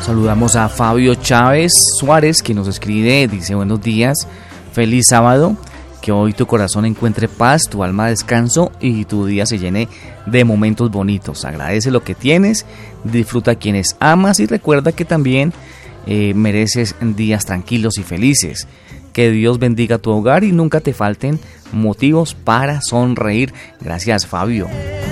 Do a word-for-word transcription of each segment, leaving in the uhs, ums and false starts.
Saludamos a Fabio Chávez Suárez, que nos escribe, dice: buenos días, feliz sábado, que hoy tu corazón encuentre paz, tu alma descanso y tu día se llene de momentos bonitos. Agradece lo que tienes, disfruta a quienes amas y recuerda que también eh, mereces días tranquilos y felices. Que Dios bendiga tu hogar y nunca te falten motivos para sonreír. Gracias, Fabio.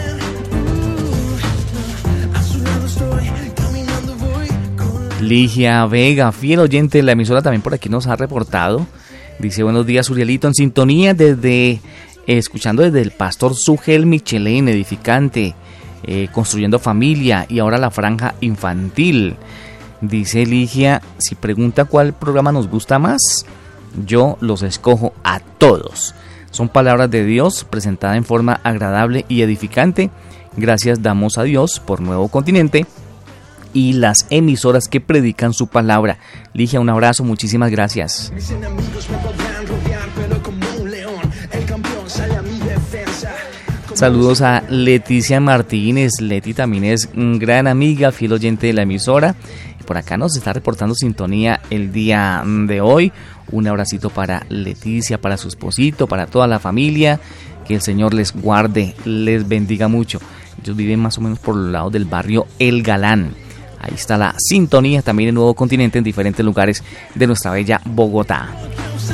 Ligia Vega, fiel oyente de la emisora, también por aquí nos ha reportado. Dice: buenos días, Urielito, en sintonía desde, eh, escuchando desde el pastor Sugel Michelén, edificante, eh, construyendo familia y ahora la franja infantil. Dice Ligia, si pregunta cuál programa nos gusta más, yo los escojo a todos. Son palabras de Dios presentadas en forma agradable y edificante. Gracias damos a Dios por Nuevo Continente y las emisoras que predican su palabra. Ligia, un abrazo, muchísimas gracias. Saludos a Leticia Martínez. Leti también es una gran amiga, fiel oyente de la emisora. Por acá nos está reportando sintonía el día de hoy. Un abracito para Leticia, para su esposito, para toda la familia. Que el Señor les guarde, les bendiga mucho. Ellos viven más o menos por los lados del barrio El Galán. Ahí está la sintonía también en Nuevo Continente, en diferentes lugares de nuestra bella Bogotá.